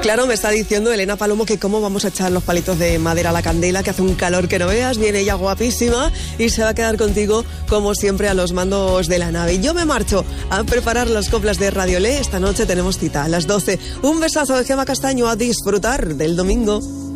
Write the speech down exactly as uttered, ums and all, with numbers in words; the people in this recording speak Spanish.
Claro, me está diciendo Elena Palomo que cómo vamos a echar los palitos de madera a la candela, que hace un calor que no veas. Viene ella guapísima y se va a quedar contigo, como siempre, a los mandos de la nave. Y yo me marcho a preparar las coplas de Radio Lé. Esta noche tenemos cita a las doce. Un besazo de Gemma Castaño, a disfrutar del domingo.